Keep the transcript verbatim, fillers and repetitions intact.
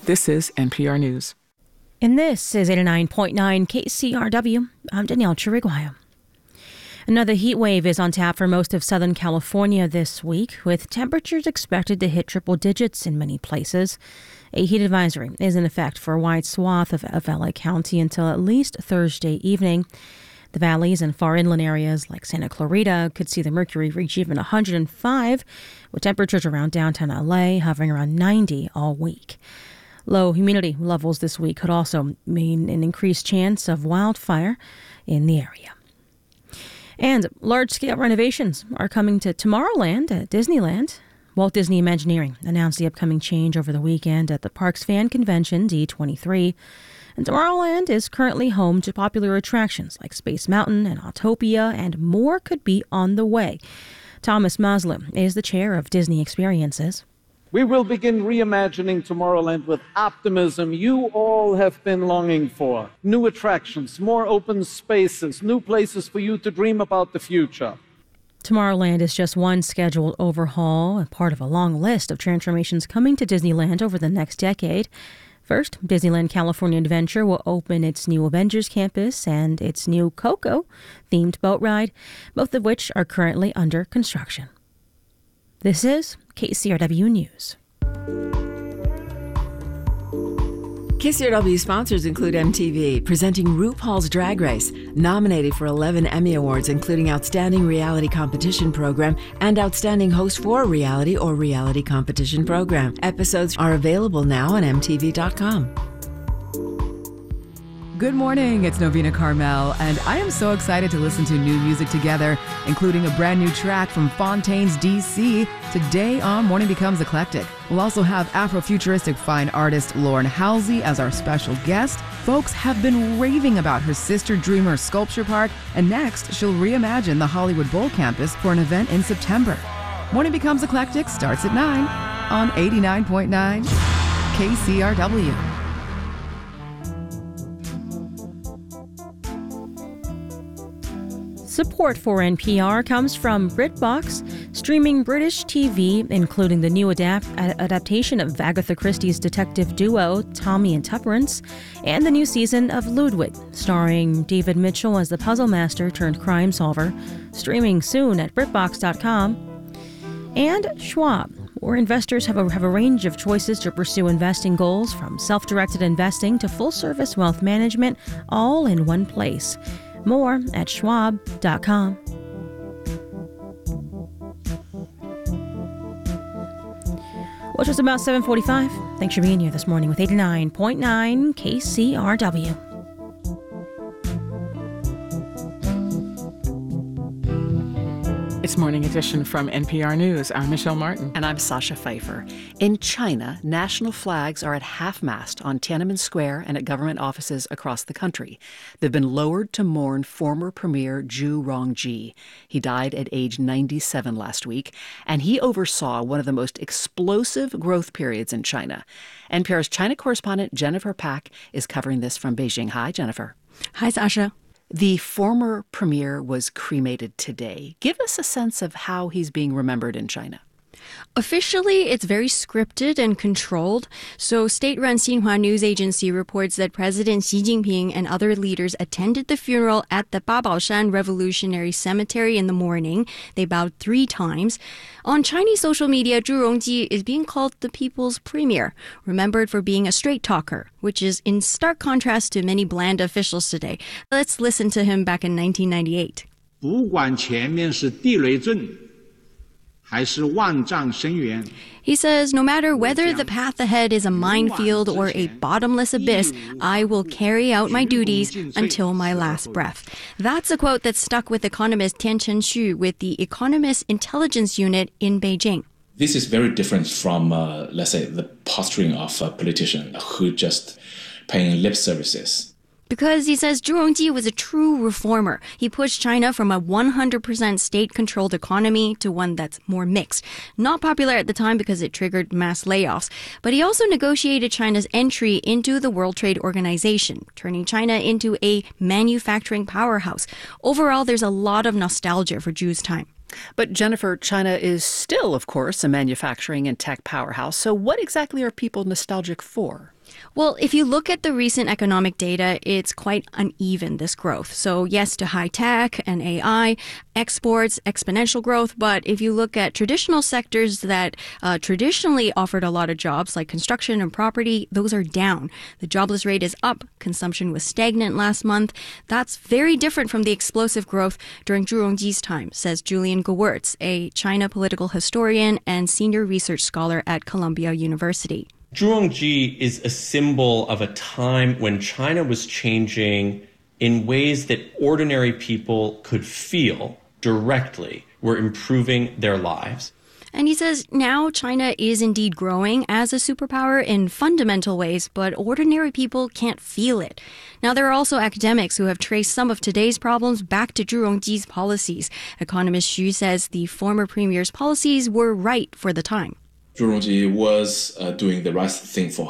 This is N P R News. And this is eighty-nine point nine K C R W. I'm Danielle Chiriguaya. Another heat wave is on tap for most of Southern California this week, with temperatures expected to hit triple digits in many places. A heat advisory is in effect for a wide swath of, of L A County until at least Thursday evening. The valleys and far inland areas like Santa Clarita could see the mercury reach even one hundred five, with temperatures around downtown L A hovering around ninety all week. Low humidity levels this week could also mean an increased chance of wildfire in the area. And large-scale renovations are coming to Tomorrowland at Disneyland. Walt Disney Imagineering announced the upcoming change over the weekend at the park's fan convention, D twenty-three. And Tomorrowland is currently home to popular attractions like Space Mountain and Autopia, and more could be on the way. Thomas Maslow is the chair of Disney Experiences. We will begin reimagining Tomorrowland with optimism you all have been longing for. New attractions, more open spaces, new places for you to dream about the future. Tomorrowland is just one scheduled overhaul, a part of a long list of transformations coming to Disneyland over the next decade. First, Disneyland California Adventure will open its new Avengers campus and its new Coco-themed boat ride, both of which are currently under construction. This is K C R W News. K C R W sponsors include M T V, presenting RuPaul's Drag Race, nominated for eleven Emmy Awards, including Outstanding Reality Competition Program and Outstanding Host for a Reality or Reality Competition Program. Episodes are available now on M T V dot com. Good morning, it's Novena Carmel, and I am so excited to listen to new music together, including a brand new track from Fontaines D C today on Morning Becomes Eclectic. We'll also have Afrofuturistic fine artist Lauren Halsey as our special guest. Folks have been raving about her Sister Dreamer Sculpture Park, and next she'll reimagine the Hollywood Bowl campus for an event in September. Morning Becomes Eclectic starts at nine on eighty-nine point nine K C R W. Support for N P R comes from BritBox, streaming British T V, including the new adapt- adaptation of Agatha Christie's detective duo, Tommy and Tuppence, and the new season of Ludwig, starring David Mitchell as the puzzle master turned crime solver, streaming soon at BritBox dot com. And Schwab, where investors have a, have a range of choices to pursue investing goals, from self-directed investing to full-service wealth management, all in one place. More at Schwab dot com. Well, it's just about seven forty-five. Thanks for being here this morning with eighty-nine point nine K C R W. It's Morning Edition from N P R News. I'm Michelle Martin. And I'm Sasha Pfeiffer. In China, national flags are at half-mast on Tiananmen Square and at government offices across the country. They've been lowered to mourn former Premier Zhu Rongji. He died at age ninety-seven last week, and he oversaw one of the most explosive growth periods in China. N P R's China correspondent Jennifer Pak is covering this from Beijing. Hi, Jennifer. Hi, Sasha. The former premier was cremated today. Give us a sense of how he's being remembered in China. Officially, it's very scripted and controlled. So state-run Xinhua news agency reports that President Xi Jinping and other leaders attended the funeral at the Babaoshan Revolutionary Cemetery in the morning. They bowed three times. On Chinese social media, Zhu Rongji is being called the people's premier, remembered for being a straight talker, which is in stark contrast to many bland officials today. Let's listen to him back in nineteen ninety-eight. 不管前面是地雷阵 He says, no matter whether the path ahead is a minefield or a bottomless abyss, I will carry out my duties until my last breath. That's a quote that stuck with economist Tian Chen-Xu with the Economist Intelligence Unit in Beijing. This is very different from, uh, let's say, the posturing of a politician who just paying lip services. Because he says Zhu Rongji was a true reformer. He pushed China from a one hundred percent state-controlled economy to one that's more mixed. Not popular at the time because it triggered mass layoffs. But he also negotiated China's entry into the World Trade Organization, turning China into a manufacturing powerhouse. Overall, there's a lot of nostalgia for Zhu's time. But Jennifer, China is still, of course, a manufacturing and tech powerhouse. So what exactly are people nostalgic for? Well, if you look at the recent economic data, it's quite uneven, this growth. So yes to high tech and A I, exports, exponential growth. But if you look at traditional sectors that uh, traditionally offered a lot of jobs, like construction and property, those are down. The jobless rate is up. Consumption was stagnant last month. That's very different from the explosive growth during Zhu Rongji's time, says Julian Gewirtz, a China political historian and senior research scholar at Columbia University. Zhu Rongji is a symbol of a time when China was changing in ways that ordinary people could feel directly were improving their lives. And he says now China is indeed growing as a superpower in fundamental ways, but ordinary people can't feel it. Now, there are also academics who have traced some of today's problems back to Zhu Rongji's policies. Economist Xu says the former premier's policies were right for the time. Zhu Rongji was uh, doing the right thing for